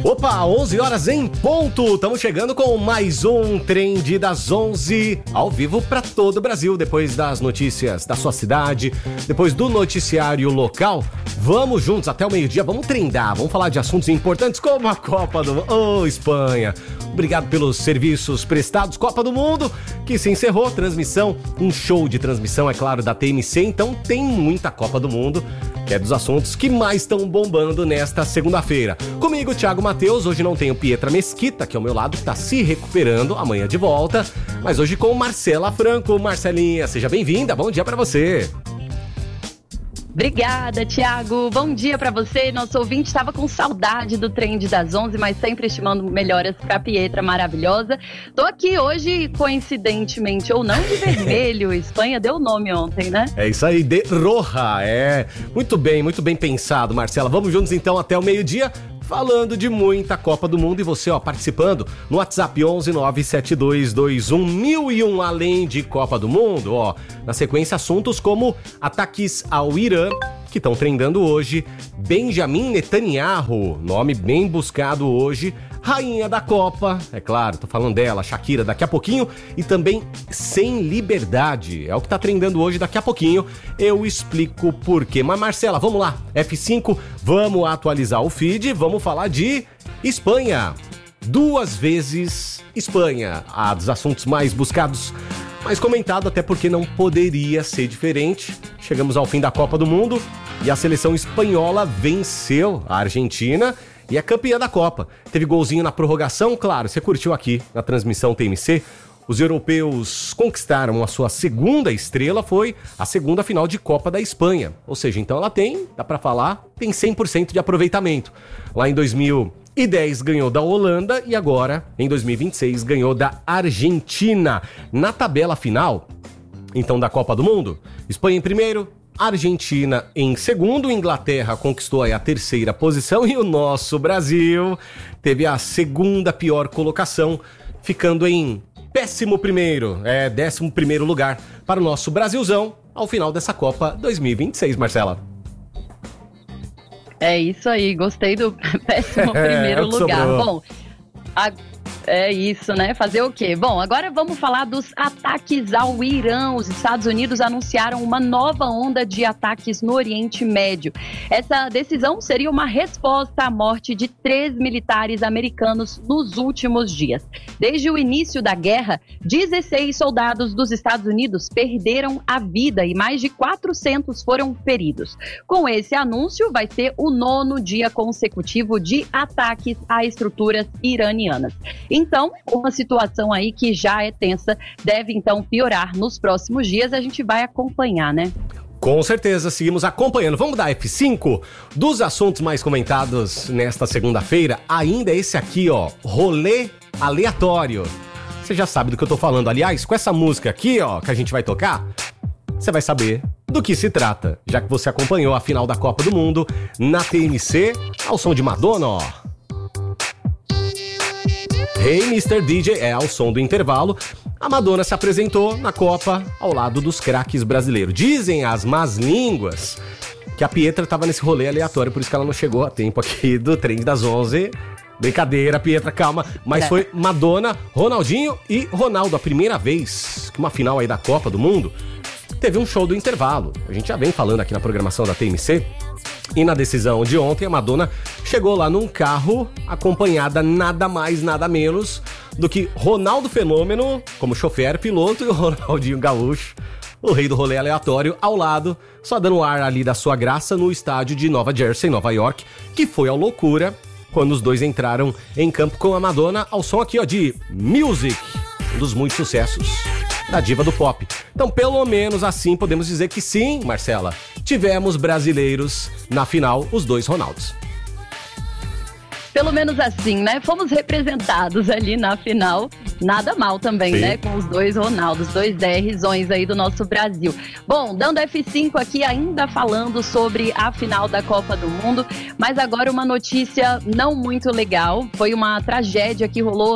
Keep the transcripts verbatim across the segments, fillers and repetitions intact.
Opa, onze horas em ponto. Estamos chegando com mais um Trend das onze, ao vivo para todo o Brasil. Depois das notícias da sua cidade, depois do noticiário local, vamos juntos até o meio-dia. Vamos trendar, vamos falar de assuntos importantes como a Copa do Mundo. Ô, Espanha, obrigado pelos serviços prestados. Copa do Mundo, que se encerrou. Transmissão, um show de transmissão, é claro, da T M C. Então tem muita Copa do Mundo, que é dos assuntos que mais estão bombando nesta segunda-feira. Comigo, Thiago Matheus. Hoje não tenho Pietra Mesquita, que é ao meu lado, que está se recuperando, amanhã de volta. Mas hoje com Marcela Franco. Marcelinha, seja bem-vinda. Bom dia para você. Obrigada, Thiago. Bom dia pra você. Nosso ouvinte estava com saudade do Trend das onze, mas sempre estimando melhoras pra Pietra maravilhosa. Tô aqui hoje, coincidentemente ou não, de vermelho. Espanha deu nome ontem, né? É isso aí, de roja. É muito bem, muito bem pensado, Marcela. Vamos juntos então até o meio-dia, falando de muita Copa do Mundo. E você, ó, participando no WhatsApp onze nove sete dois dois um mil e um, além de Copa do Mundo, ó. Na sequência, assuntos como ataques ao Irã, que estão trendando hoje. Benjamin Netanyahu, nome bem buscado hoje. Rainha da Copa, é claro, tô falando dela, Shakira, daqui a pouquinho. E também Sem Liberdade, é o que tá trendando hoje. Daqui a pouquinho eu explico por quê. Mas Marcela, vamos lá, F cinco, vamos atualizar o feed, vamos falar de Espanha. Duas vezes Espanha, a dos assuntos mais buscados, mais comentado, até porque não poderia ser diferente. Chegamos ao fim da Copa do Mundo e a seleção espanhola venceu a Argentina e é campeã da Copa. Teve golzinho na prorrogação, claro, você curtiu aqui na transmissão T M C. Os europeus conquistaram a sua segunda estrela, foi a segunda final de Copa da Espanha. Ou seja, então ela tem, dá pra falar, tem cem por cento de aproveitamento. Lá em dois mil e dez ganhou da Holanda e agora, em dois mil e vinte e seis, ganhou da Argentina. Na tabela final, então, da Copa do Mundo, Espanha em primeiro, Argentina em segundo, Inglaterra conquistou aí a terceira posição e o nosso Brasil teve a segunda pior colocação, ficando em péssimo primeiro, é, décimo primeiro lugar para o nosso Brasilzão ao final dessa Copa dois mil e vinte e seis, Marcela. É isso aí, gostei do péssimo primeiro é, lugar. sobrou. Bom, a... é isso, né? Fazer o quê? Bom, agora vamos falar dos ataques ao Irã. Os Estados Unidos anunciaram uma nova onda de ataques no Oriente Médio. Essa decisão seria uma resposta à morte de três militares americanos nos últimos dias. Desde o início da guerra, dezesseis soldados dos Estados Unidos perderam a vida e mais de quatrocentos foram feridos. Com esse anúncio, vai ser o nono dia consecutivo de ataques a estruturas iranianas. Então, uma situação aí que já é tensa, deve então piorar nos próximos dias, a gente vai acompanhar, né? Com certeza, seguimos acompanhando. Vamos dar F cinco dos assuntos mais comentados nesta segunda-feira. Ainda esse aqui, ó, rolê aleatório. Você já sabe do que eu tô falando. Aliás, com essa música aqui, ó, que a gente vai tocar, você vai saber do que se trata, já que você acompanhou a final da Copa do Mundo na T N C, ao som de Madonna, ó. Hey mister D J, é ao som do intervalo. A Madonna se apresentou na Copa ao lado dos craques brasileiros. Dizem as más línguas que a Pietra estava nesse rolê aleatório, por isso que ela não chegou a tempo aqui do Trem das onze. Brincadeira, Pietra, calma. Mas foi Madonna, Ronaldinho e Ronaldo. A primeira vez que uma final aí da Copa do Mundo teve um show do intervalo. A gente já vem falando aqui na programação da T M C. E na decisão de ontem, a Madonna chegou lá num carro acompanhada nada mais, nada menos do que Ronaldo Fenômeno como chofer, piloto, e o Ronaldinho Gaúcho, o rei do rolê aleatório, ao lado, só dando ar ali da sua graça no estádio de Nova Jersey, Nova York, que foi a loucura quando os dois entraram em campo com a Madonna ao som aqui, ó, de Music, um dos muitos sucessos da diva do pop. Então, pelo menos assim, podemos dizer que sim, Marcela, tivemos brasileiros na final, os dois Ronaldos. Pelo menos assim, né? Fomos representados ali na final. Nada mal também, Sim. né? Com os dois Ronaldos, dois DRzões aí do nosso Brasil. Bom, dando F cinco aqui, ainda falando sobre a final da Copa do Mundo, mas agora uma notícia não muito legal. Foi uma tragédia que rolou na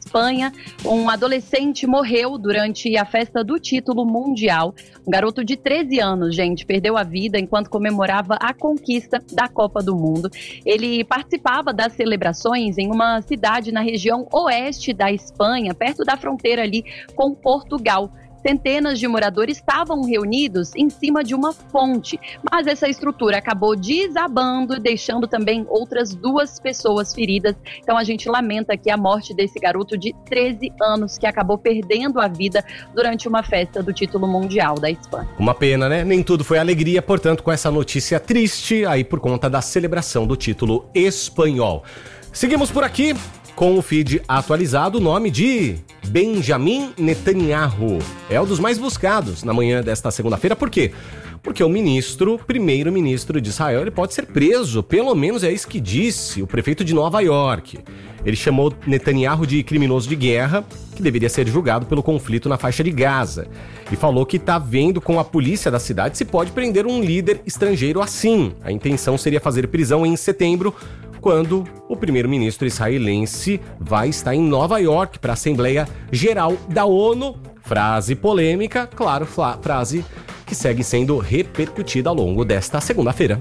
Espanha, um adolescente morreu durante a festa do título mundial. Um garoto de treze anos, gente, perdeu a vida enquanto comemorava a conquista da Copa do Mundo. Ele participava das celebrações em uma cidade na região oeste da Espanha, perto da fronteira ali com Portugal. Centenas de moradores estavam reunidos em cima de uma fonte, mas essa estrutura acabou desabando, deixando também outras duas pessoas feridas. Então a gente lamenta aqui a morte desse garoto de treze anos, que acabou perdendo a vida durante uma festa do título mundial da Espanha. Uma pena, né? Nem tudo foi alegria, portanto, com essa notícia triste aí por conta da celebração do título espanhol. Seguimos por aqui com o feed atualizado, o nome de Benjamin Netanyahu é um dos mais buscados na manhã desta segunda-feira. Por quê? Porque o ministro, primeiro-ministro de Israel, ele pode ser preso, pelo menos é isso que disse o prefeito de Nova York. Ele chamou Netanyahu de criminoso de guerra, que deveria ser julgado pelo conflito na faixa de Gaza. E falou que está vendo com a polícia da cidade se pode prender um líder estrangeiro assim. A intenção seria fazer prisão em setembro, quando o primeiro-ministro israelense vai estar em Nova York para a Assembleia Geral da ONU. Frase polêmica, claro, frase que segue sendo repercutida ao longo desta segunda-feira.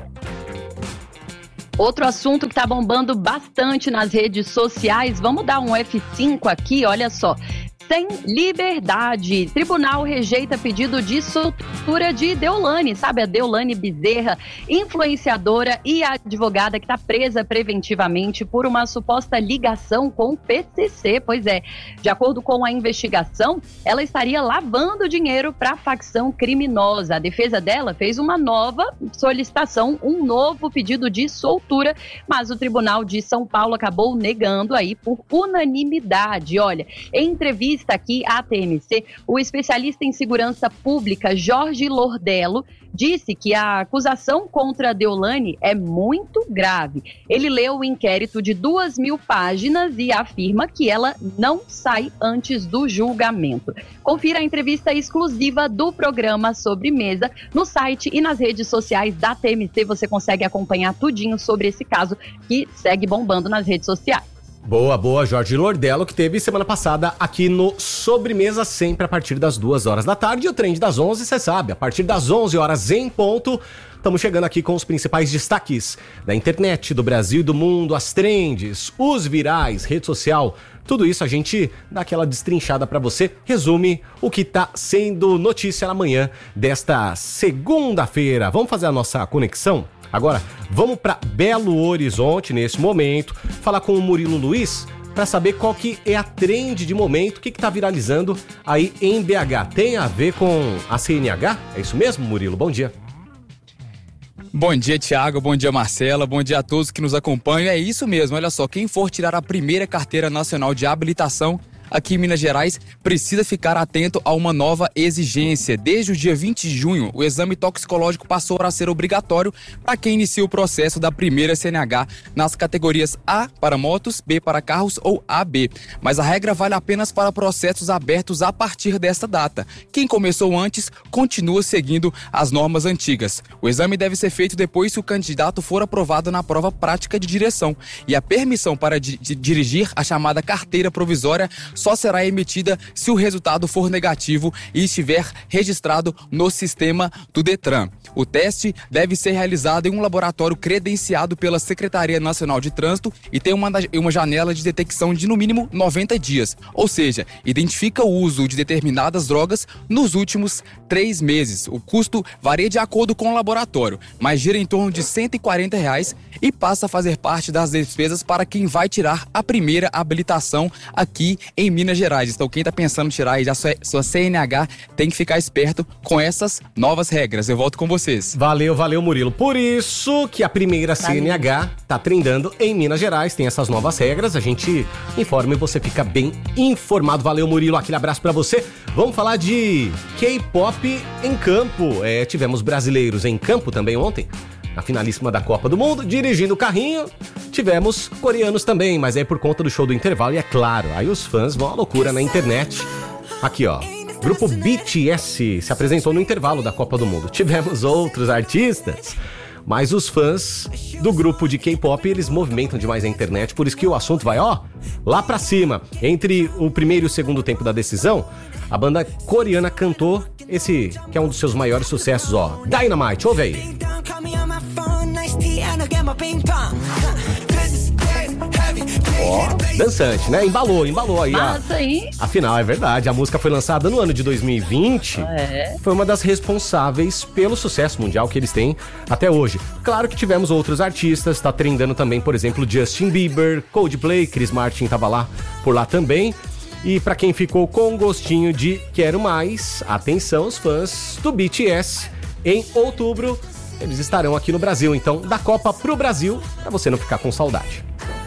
Outro assunto que está bombando bastante nas redes sociais, vamos dar um F cinco aqui, olha só. Sem liberdade. Tribunal rejeita pedido de soltura de Deolane, sabe? A Deolane Bezerra, influenciadora e advogada que está presa preventivamente por uma suposta ligação com o P C C. Pois é, de acordo com a investigação, ela estaria lavando dinheiro para a facção criminosa. A defesa dela fez uma nova solicitação, um novo pedido de soltura, mas o Tribunal de São Paulo acabou negando aí por unanimidade. Olha, em entrevista aqui à T M C, o especialista em segurança pública Jorge Lordello disse que a acusação contra Deolane é muito grave. Ele leu o inquérito de duas mil páginas e afirma que ela não sai antes do julgamento. Confira a entrevista exclusiva do programa Sobremesa no site e nas redes sociais da T M C. Você consegue acompanhar tudinho sobre esse caso que segue bombando nas redes sociais. Boa, boa, Jorge Lordello, que teve semana passada aqui no Sobremesa, sempre a partir das duas horas da tarde. E o Trend das onze, você sabe, a partir das onze horas em ponto, estamos chegando aqui com os principais destaques da internet, do Brasil e do mundo, as trends, os virais, rede social, tudo isso a gente dá aquela destrinchada para você, resume o que está sendo notícia na manhã desta segunda-feira. Vamos fazer a nossa conexão? Agora, vamos para Belo Horizonte nesse momento, falar com o Murilo Luiz para saber qual que é a trend de momento, o que está viralizando aí em B H. Tem a ver com a C N H? É isso mesmo, Murilo? Bom dia. Bom dia, Thiago. Bom dia, Marcela. Bom dia a todos que nos acompanham. É isso mesmo, olha só, quem for tirar a primeira carteira nacional de habilitação aqui em Minas Gerais, precisa ficar atento a uma nova exigência. Desde o dia vinte de junho, o exame toxicológico passou a ser obrigatório para quem inicia o processo da primeira C N H nas categorias A para motos, B para carros ou A B. Mas a regra vale apenas para processos abertos a partir desta data. Quem começou antes, continua seguindo as normas antigas. O exame deve ser feito depois que o candidato for aprovado na prova prática de direção. E a permissão para di- di- dirigir, a chamada carteira provisória, só será emitida se o resultado for negativo e estiver registrado no sistema do Detran. O teste deve ser realizado em um laboratório credenciado pela Secretaria Nacional de Trânsito e tem uma, uma janela de detecção de no mínimo noventa dias, ou seja, identifica o uso de determinadas drogas nos últimos três meses. O custo varia de acordo com o laboratório, mas gira em torno de cento e quarenta reais e passa a fazer parte das despesas para quem vai tirar a primeira habilitação aqui em Minas Gerais. Então quem está pensando em tirar aí a sua, sua C N H tem que ficar esperto com essas novas regras. Eu volto com vocês. Valeu, valeu, Murilo. Por isso que a primeira C N H tá trendando em Minas Gerais, tem essas novas regras, a gente informa e você fica bem informado. Valeu, Murilo, aquele abraço pra você. Vamos falar de K-pop em campo. É, tivemos brasileiros em campo também ontem, na finalíssima da Copa do Mundo, dirigindo o carrinho. Tivemos coreanos também, mas é por conta do show do intervalo e é claro, aí os fãs vão à loucura na internet. Aqui, ó, grupo B T S se apresentou no intervalo da Copa do Mundo. Tivemos outros artistas. Mas os fãs do grupo de K-pop, eles movimentam demais a internet, por isso que o assunto vai, ó, lá pra cima. Entre o primeiro e o segundo tempo da decisão, a banda coreana cantou esse, que é um dos seus maiores sucessos, ó, Dynamite, ouve aí. Ó, dançante, né? Embalou, embalou aí. Massa, a... hein? Afinal, é verdade, a música foi lançada no ano de dois mil e vinte. É. Foi uma das responsáveis pelo sucesso mundial que eles têm até hoje. Claro que tivemos outros artistas, tá trendando também, por exemplo, Justin Bieber, Coldplay, Chris Martin tava lá, por lá também. E pra quem ficou com gostinho de quero mais, atenção os fãs do B T S, em outubro eles estarão aqui no Brasil, então da Copa pro Brasil, pra você não ficar com saudade.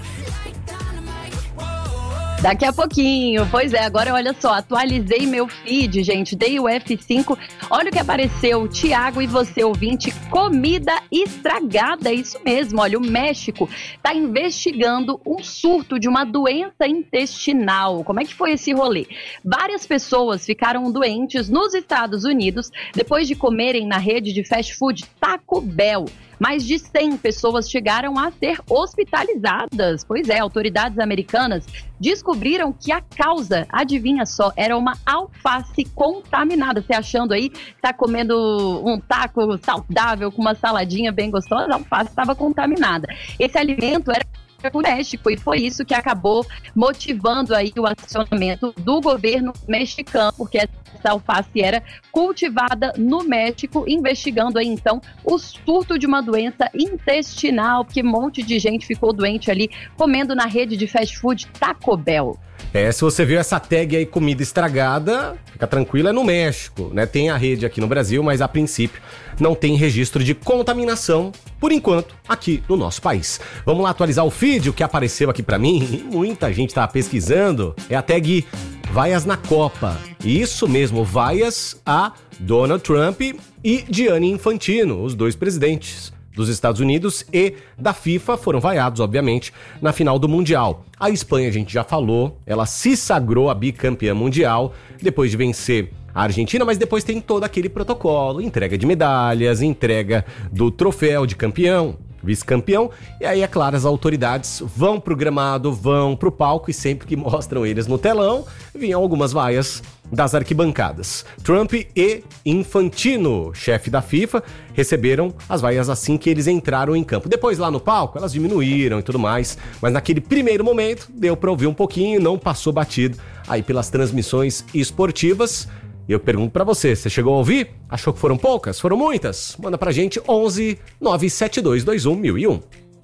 Daqui a pouquinho, pois é, agora olha só, atualizei meu feed, gente, dei o F cinco, olha o que apareceu, Tiago e você ouvinte, comida estragada, isso mesmo, olha, o México está investigando um surto de uma doença intestinal, como é que foi esse rolê? Várias pessoas ficaram doentes nos Estados Unidos depois de comerem na rede de fast food Taco Bell. Mais de cem pessoas chegaram a ser hospitalizadas. Pois é, autoridades americanas descobriram que a causa, adivinha só, era uma alface contaminada. Você achando aí que tá comendo um taco saudável com uma saladinha bem gostosa, a alface estava contaminada. Esse alimento era o México e foi isso que acabou motivando aí o acionamento do governo mexicano, porque essa alface era cultivada no México, investigando aí então o surto de uma doença intestinal, porque um monte de gente ficou doente ali comendo na rede de fast food Taco Bell. É, se você viu essa tag aí, comida estragada, fica tranquilo, é no México, né? Tem a rede aqui no Brasil, mas a princípio não tem registro de contaminação, por enquanto, aqui no nosso país. Vamos lá atualizar o feed, o que apareceu aqui pra mim, muita gente tá pesquisando, é a tag Vaias na Copa. Isso mesmo, vaias a Donald Trump e Gianni Infantino, os dois presidentes dos Estados Unidos e da FIFA foram vaiados, obviamente, na final do Mundial. A Espanha, a gente já falou, ela se sagrou a bicampeã mundial depois de vencer a Argentina, mas depois tem todo aquele protocolo, entrega de medalhas, entrega do troféu de campeão, vice-campeão, e aí, é claro, as autoridades vão pro gramado, vão pro palco e sempre que mostram eles no telão, vinham algumas vaias das arquibancadas. Trump e Infantino, chefe da FIFA, receberam as vaias assim que eles entraram em campo. Depois lá no palco, elas diminuíram e tudo mais, mas naquele primeiro momento deu pra ouvir um pouquinho, não passou batido aí pelas transmissões esportivas. E eu pergunto pra você, você chegou a ouvir? Achou que foram poucas? Foram muitas? Manda pra gente onze nove sete dois dois um mil e um.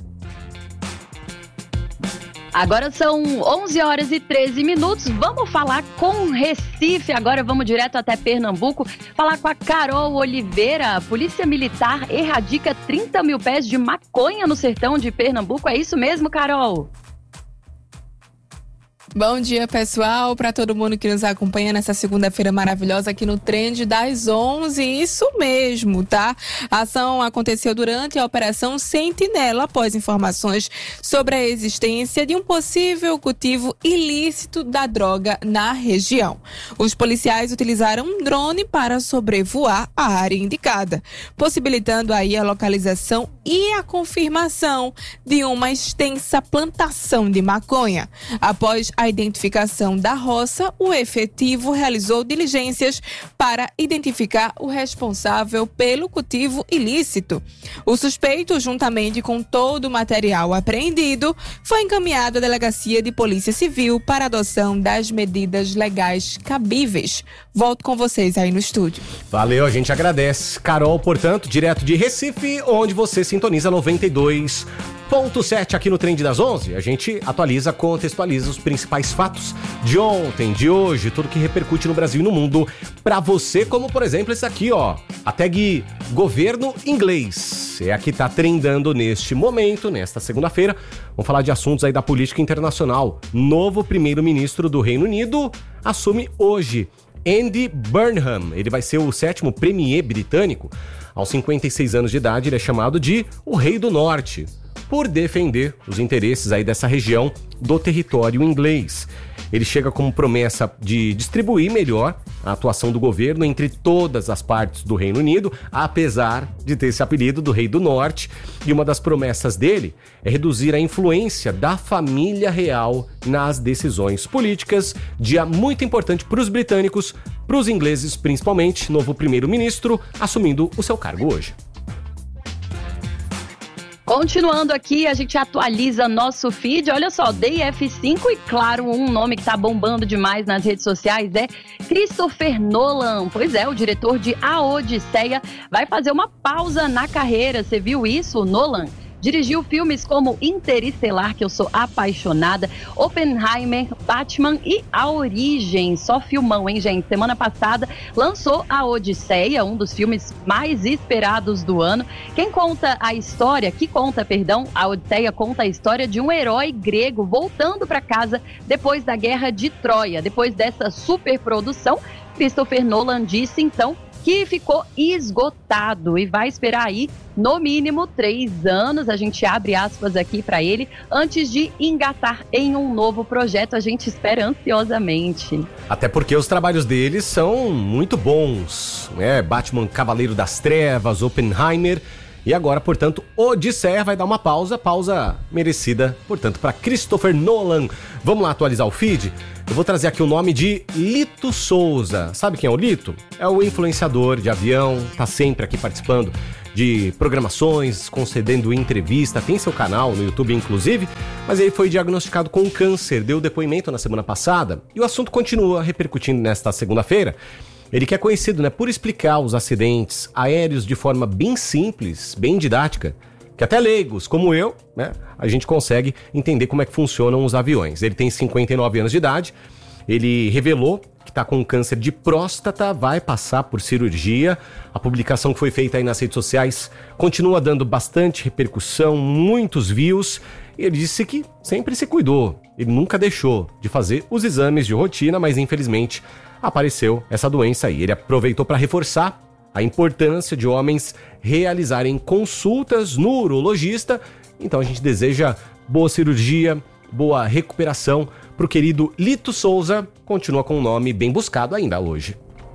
Agora são onze horas e treze minutos, vamos falar com Recife, agora vamos direto até Pernambuco, falar com a Carol Oliveira. A Polícia Militar erradica trinta mil pés de maconha no sertão de Pernambuco, é isso mesmo, Carol? Bom dia, pessoal, para todo mundo que nos acompanha nessa segunda-feira maravilhosa aqui no Trend das onze, isso mesmo, tá? A ação aconteceu durante a Operação Sentinela, após informações sobre a existência de um possível cultivo ilícito da droga na região. Os policiais utilizaram um drone para sobrevoar a área indicada, possibilitando aí a localização e a confirmação de uma extensa plantação de maconha. Após a identificação da roça, o efetivo realizou diligências para identificar o responsável pelo cultivo ilícito. O suspeito, juntamente com todo o material apreendido, foi encaminhado à Delegacia de Polícia Civil para adoção das medidas legais cabíveis. Volto com vocês aí no estúdio. Valeu, a gente agradece. Carol, portanto, direto de Recife, onde você sintoniza noventa e dois ponto sete aqui no Trend das onze. A gente atualiza, contextualiza os principais fatos de ontem, de hoje, tudo que repercute no Brasil e no mundo pra você, como por exemplo esse aqui, ó, a tag Governo Inglês. É a que tá trendando neste momento, nesta segunda-feira. Vamos falar de assuntos aí da política internacional. Novo primeiro-ministro do Reino Unido assume hoje. Andy Burnham, ele vai ser o sétimo premier britânico. Aos cinquenta e seis anos de idade, ele é chamado de o Rei do Norte. por defender os interesses aí dessa região do território inglês. Ele chega como promessa de distribuir melhor a atuação do governo entre todas as partes do Reino Unido, apesar de ter esse apelido do Rei do Norte. E uma das promessas dele é reduzir a influência da família real nas decisões políticas, dia muito importante para os britânicos, para os ingleses principalmente, novo primeiro-ministro assumindo o seu cargo hoje. Continuando aqui, a gente atualiza nosso feed. Olha só, D F cinco e, claro, um nome que tá bombando demais nas redes sociais é Christopher Nolan. Pois é, o diretor de A Odisseia vai fazer uma pausa na carreira. Você viu isso, Nolan? Dirigiu filmes como Interestelar, que eu sou apaixonada, Oppenheimer, Batman e A Origem. Só filmão, hein, gente? Semana passada lançou A Odisseia, um dos filmes mais esperados do ano. Quem conta a história, que conta, perdão, A Odisseia conta a história de um herói grego voltando para casa depois da Guerra de Troia. Depois dessa superprodução, Christopher Nolan disse, então, que ficou esgotado e vai esperar aí, no mínimo, três anos, a gente abre aspas aqui para ele, antes de engatar em um novo projeto. A gente espera ansiosamente. Até porque os trabalhos deles são muito bons, né? Batman Cavaleiro das Trevas, Oppenheimer, e agora, portanto, Odisseia vai dar uma pausa, pausa merecida, portanto, para Christopher Nolan. Vamos lá atualizar o feed? Eu vou trazer aqui o nome de Lito Souza. Sabe quem é o Lito? É o influenciador de avião, tá sempre aqui participando de programações, concedendo entrevista, tem seu canal no YouTube inclusive, mas ele foi diagnosticado com câncer, deu depoimento na semana passada e o assunto continua repercutindo nesta segunda-feira. Ele que é conhecido, né, por explicar os acidentes aéreos de forma bem simples, bem didática, que até leigos, como eu, né, a gente consegue entender como é que funcionam os aviões. Ele tem cinquenta e nove anos de idade, ele revelou que está com câncer de próstata, vai passar por cirurgia. A publicação que foi feita aí nas redes sociais continua dando bastante repercussão, muitos views. E ele disse que sempre se cuidou, ele nunca deixou de fazer os exames de rotina, mas infelizmente apareceu essa doença aí. Ele aproveitou para reforçar a importância de homens realizarem consultas no urologista. Então a gente deseja boa cirurgia, boa recuperação para o querido Lito Souza. Continua com um nome bem buscado ainda hoje.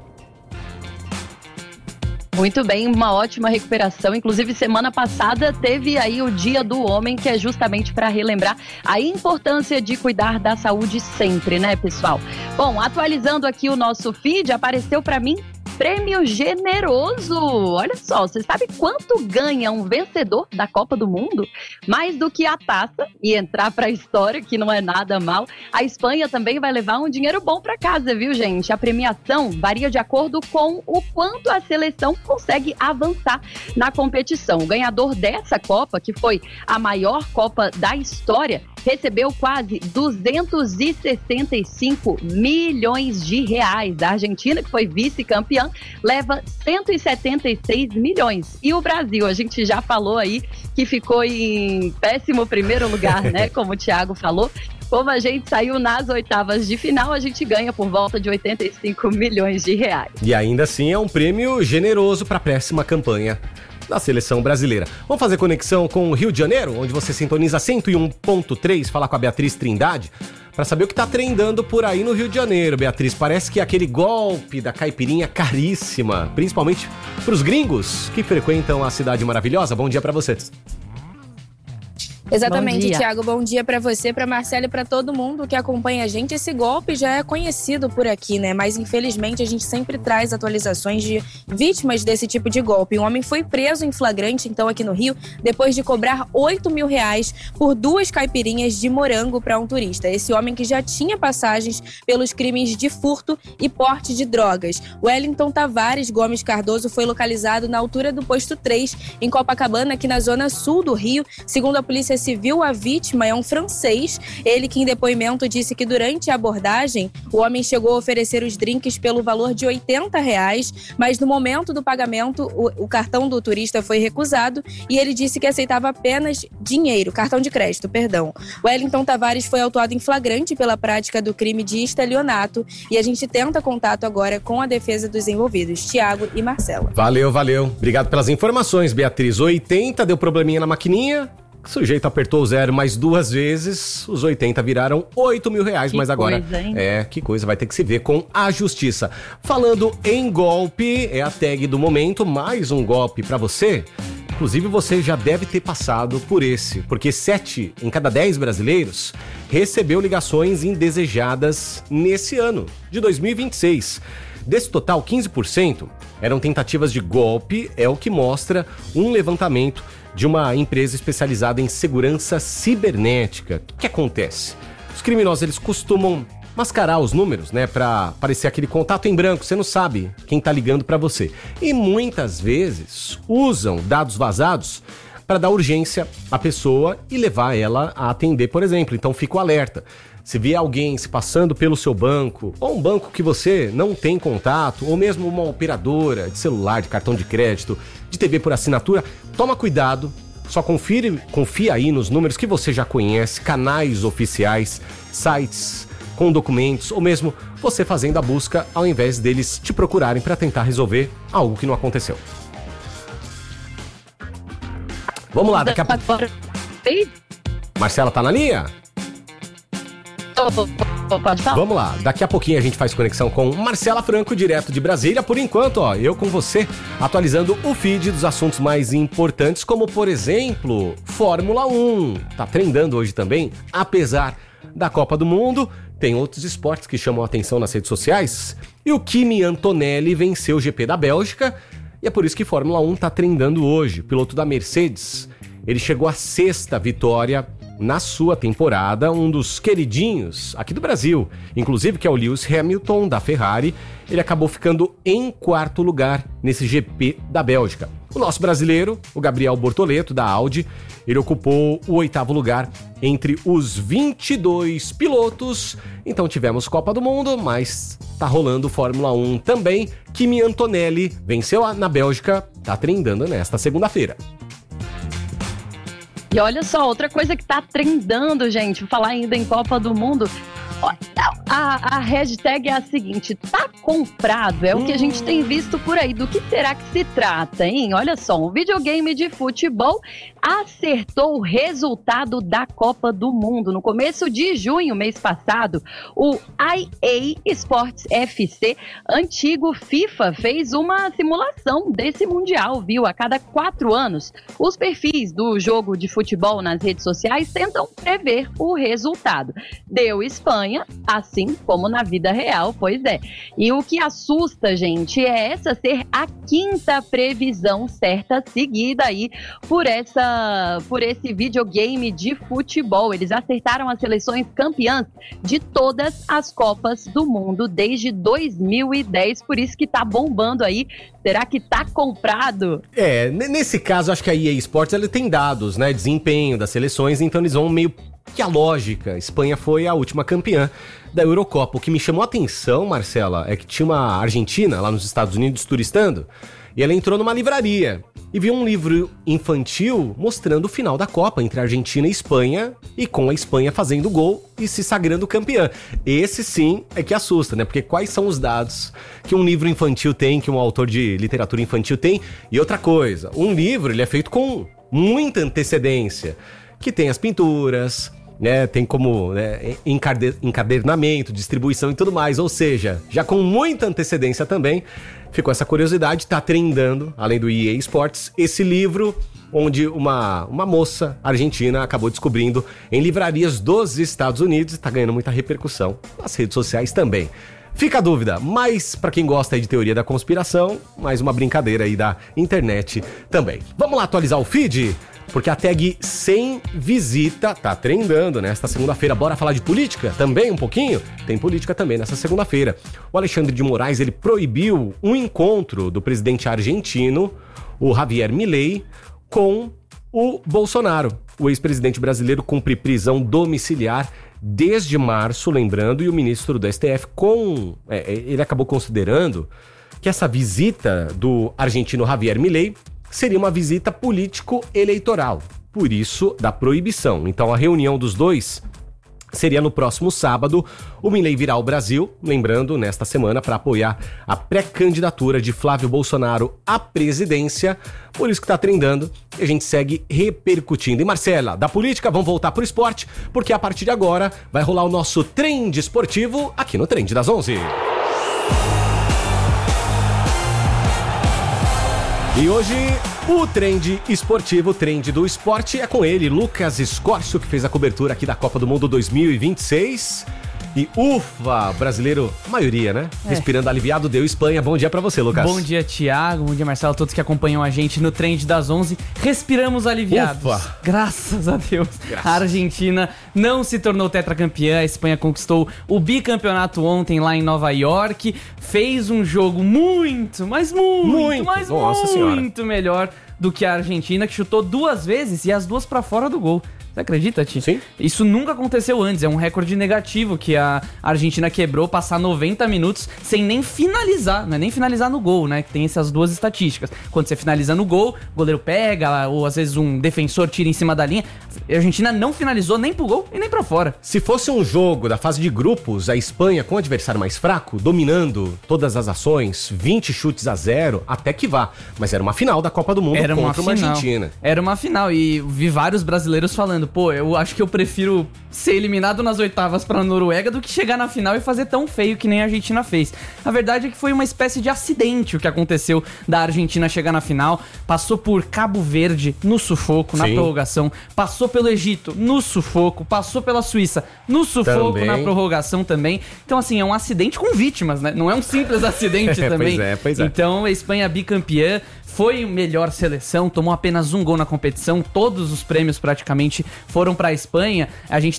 Muito bem, uma ótima recuperação. Inclusive, semana passada teve aí o Dia do Homem, que é justamente para relembrar a importância de cuidar da saúde sempre, né, pessoal? Bom, atualizando aqui o nosso feed, apareceu para mim prêmio generoso. Olha só, você sabe quanto ganha um vencedor da Copa do Mundo? Mais do que a taça e entrar para a história, que não é nada mal. A Espanha também vai levar um dinheiro bom para casa, viu, gente? A premiação varia de acordo com o quanto a seleção consegue avançar na competição. O ganhador dessa Copa, que foi a maior Copa da história, recebeu quase duzentos e sessenta e cinco milhões de reais. A Argentina, que foi vice-campeã, leva cento e setenta e seis milhões. E o Brasil, a gente já falou aí que ficou em péssimo primeiro lugar, né? Como o Thiago falou. Como a gente saiu nas oitavas de final, a gente ganha por volta de oitenta e cinco milhões de reais. E ainda assim é um prêmio generoso para a próxima campanha da seleção brasileira. Vamos fazer conexão com o Rio de Janeiro, onde você sintoniza cento e um ponto três, falar com a Beatriz Trindade, para saber o que tá trendando por aí no Rio de Janeiro. Beatriz, parece que aquele golpe da caipirinha caríssima, principalmente para os gringos que frequentam a cidade maravilhosa. Bom dia para vocês. Exatamente, Thiago. Bom dia para você, para Marcela e para todo mundo que acompanha a gente. Esse golpe já é conhecido por aqui, né? Mas infelizmente a gente sempre traz atualizações de vítimas desse tipo de golpe. Um homem foi preso em flagrante, então, aqui no Rio, depois de cobrar oito mil reais por duas caipirinhas de morango para um turista. Esse homem que já tinha passagens pelos crimes de furto e porte de drogas. Wellington Tavares Gomes Cardoso foi localizado na altura do posto três, em Copacabana, aqui na zona sul do Rio. Segundo a polícia civil, a vítima é um francês. Ele que em depoimento disse que durante a abordagem o homem chegou a oferecer os drinks pelo valor de oitenta reais, mas no momento do pagamento o, o cartão do turista foi recusado e ele disse que aceitava apenas dinheiro, cartão de crédito, perdão. Wellington Tavares foi autuado em flagrante pela prática do crime de estelionato e a gente tenta contato agora com a defesa dos envolvidos, Thiago e Marcela. Valeu, valeu. Obrigado pelas informações, Beatriz. oitenta, deu probleminha na maquininha. O sujeito apertou o zero mais duas vezes, os oitenta viraram oito mil reais, que mas agora... Coisa, hein? É, que coisa, vai ter que se ver com a justiça. Falando em golpe, é a tag do momento, mais um golpe pra você. Inclusive, você já deve ter passado por esse, porque sete em cada dez brasileiros recebeu ligações indesejadas nesse ano, de dois mil e vinte e seis. Desse total, quinze por cento eram tentativas de golpe, é o que mostra um levantamento de uma empresa especializada em segurança cibernética. O que, que acontece? Os criminosos, eles costumam mascarar os números, né, para parecer aquele contato em branco, você não sabe quem tá ligando para você. E muitas vezes usam dados vazados para dar urgência à pessoa e levar ela a atender, por exemplo. Então fica o alerta. Se vier alguém se passando pelo seu banco, ou um banco que você não tem contato, ou mesmo uma operadora de celular, de cartão de crédito, de T V por assinatura, toma cuidado, só confire, confia aí nos números que você já conhece, canais oficiais, sites com documentos, ou mesmo você fazendo a busca ao invés deles te procurarem para tentar resolver algo que não aconteceu. Vamos lá, daqui a pouco... Marcela, tá na linha? Vamos lá, daqui a pouquinho a gente faz conexão com Marcela Franco, direto de Brasília. Por enquanto, ó, eu com você, atualizando o feed dos assuntos mais importantes, como por exemplo, Fórmula um. Tá trendando hoje também, apesar da Copa do Mundo. Tem outros esportes que chamam a atenção nas redes sociais. E o Kimi Antonelli venceu o G P da Bélgica. E é por isso que Fórmula um tá trendando hoje. O piloto da Mercedes, ele chegou à sexta vitória na sua temporada, um dos queridinhos aqui do Brasil, inclusive, que é o Lewis Hamilton, da Ferrari. Ele acabou ficando em quarto lugar nesse G P da Bélgica. O nosso brasileiro, o Gabriel Bortoleto, da Audi, ele ocupou o oitavo lugar entre os vinte e dois pilotos. Então tivemos Copa do Mundo, mas tá rolando Fórmula um também. Kimi Antonelli venceu na Bélgica, tá trendando nesta segunda-feira. E olha só, outra coisa que tá trendando, gente, vou falar ainda em Copa do Mundo, a, a hashtag é a seguinte: tá comprado, é o que a gente tem visto por aí. Do que será que se trata, hein? Olha só, um videogame de futebol acertou o resultado da Copa do Mundo. No começo de junho, mês passado, o E A Sports F C, antigo FIFA, fez uma simulação desse Mundial, viu? A cada quatro anos, os perfis do jogo de futebol nas redes sociais tentam prever o resultado. Deu Espanha, assim como na vida real, pois é. E o que assusta, gente, é essa ser a quinta previsão certa seguida aí por essa, por esse videogame de futebol. Eles acertaram as seleções campeãs de todas as Copas do Mundo desde dois mil e dez, por isso que tá bombando aí. Será que tá comprado? É, nesse caso, acho que a E A Sports, ela tem dados, né, desempenho das seleções, então eles vão meio que a lógica. A Espanha foi a última campeã da Eurocopa. O que me chamou a atenção, Marcela, é que tinha uma argentina lá nos Estados Unidos turistando, e ela entrou numa livraria e viu um livro infantil mostrando o final da Copa entre a Argentina e a Espanha, e com a Espanha fazendo gol e se sagrando campeã. Esse sim é que assusta, né? Porque quais são os dados que um livro infantil tem, que um autor de literatura infantil tem? E outra coisa, um livro, ele é feito com muita antecedência, que tem as pinturas, né, tem como, né, encadernamento, distribuição e tudo mais, ou seja, já com muita antecedência também. Ficou essa curiosidade, tá trendando, além do E A Sports, esse livro onde uma, uma moça argentina acabou descobrindo em livrarias dos Estados Unidos e tá ganhando muita repercussão nas redes sociais também. Fica a dúvida, mas para quem gosta aí de teoria da conspiração, mais uma brincadeira aí da internet também. Vamos lá atualizar o feed? Porque a tag sem visita tá trendando nesta segunda-feira. Bora falar de política também um pouquinho? Tem política também nessa segunda-feira. O Alexandre de Moraes, ele proibiu um encontro do presidente argentino, o Javier Milei, com o Bolsonaro. O ex-presidente brasileiro cumpre prisão domiciliar desde março, lembrando, e o ministro do S T F, com, é, ele acabou considerando que essa visita do argentino Javier Milei seria uma visita político-eleitoral, por isso da proibição. Então a reunião dos dois seria no próximo sábado. O Milei virá ao Brasil, lembrando, nesta semana, para apoiar a pré-candidatura de Flávio Bolsonaro à presidência. Por isso que tá trendando e a gente segue repercutindo. E Marcela, da política, vamos voltar pro esporte, porque a partir de agora vai rolar o nosso Trend Esportivo aqui no Trend das onze. E hoje, o Trend Esportivo, o Trend do Esporte, é com ele, Lucas Escórcio, que fez a cobertura aqui da Copa do Mundo dois mil e vinte e seis. E ufa, brasileiro, maioria, né? É. Respirando aliviado, deu Espanha. Bom dia pra você, Lucas. Bom dia, Thiago. Bom dia, Marcelo. Todos que acompanham a gente no Trend das onze. Respiramos aliviados. Ufa. Graças a Deus. Graças. A Argentina não se tornou tetracampeã. A Espanha conquistou o bicampeonato ontem lá em Nova York. Fez um jogo muito, mas muito, muito. mas Nossa muito senhora. melhor do que a Argentina, que chutou duas vezes e as duas pra fora do gol. Você acredita, Ti? Sim. Isso nunca aconteceu antes, é um recorde negativo que a Argentina quebrou, passar noventa minutos sem nem finalizar, não é nem finalizar no gol, né? Que tem essas duas estatísticas. Quando você finaliza no gol, o goleiro pega, ou às vezes um defensor tira em cima da linha. A Argentina não finalizou nem pro gol e nem pra fora. Se fosse um jogo da fase de grupos, a Espanha com o adversário mais fraco, dominando todas as ações, vinte chutes a zero, até que vá. Mas era uma final da Copa do Mundo era contra uma, uma Argentina. Era uma final e vi vários brasileiros falando, pô, eu acho que eu prefiro ser eliminado nas oitavas pra Noruega do que chegar na final e fazer tão feio que nem a Argentina fez. A verdade é que foi uma espécie de acidente o que aconteceu da Argentina chegar na final. Passou por Cabo Verde no sufoco, na Sim. prorrogação. Passou pelo Egito no sufoco. Passou pela Suíça no sufoco, também. na prorrogação também. Então, assim, é um acidente com vítimas, né? Não é um simples acidente é, também. Pois é, pois é. Então, a Espanha bicampeã. Foi melhor seleção, tomou apenas um gol na competição, todos os prêmios praticamente foram para a Espanha. A gente